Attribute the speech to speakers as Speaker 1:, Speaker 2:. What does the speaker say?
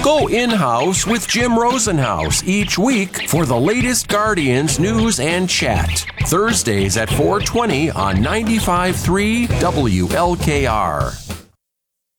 Speaker 1: Go in-house with Jim Rosenhaus each week for the latest Guardians news and chat. Thursdays at 4:20 on 95.3 WLKR.